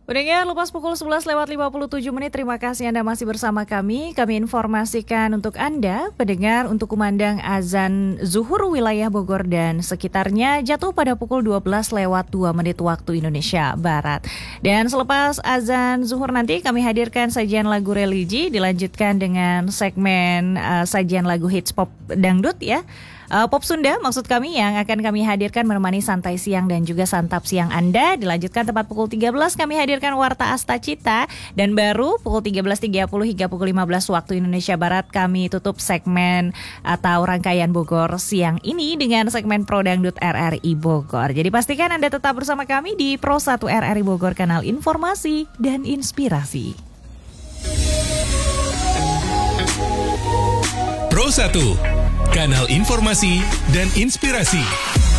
Pendengar, lepas pukul 11 lewat 57 menit, terima kasih Anda masih bersama kami. Kami informasikan untuk Anda, pendengar, untuk kumandang azan zuhur wilayah Bogor dan sekitarnya jatuh pada pukul 12 lewat 2 menit waktu Indonesia Barat. Dan selepas azan zuhur nanti kami hadirkan sajian lagu religi, dilanjutkan dengan segmen sajian lagu hits pop dangdut ya. Pop Sunda maksud kami yang akan kami hadirkan menemani santai siang dan juga santap siang Anda. Dilanjutkan tepat pukul 13 kami hadirkan Warta Asta Cita. Dan baru pukul 13.30 hingga pukul 15 waktu Indonesia Barat kami tutup segmen atau rangkaian Bogor siang ini dengan segmen Pro Dangdut RRI Bogor. Jadi pastikan Anda tetap bersama kami di Pro 1 RRI Bogor, kanal informasi dan inspirasi. Pro 1, kanal informasi dan inspirasi.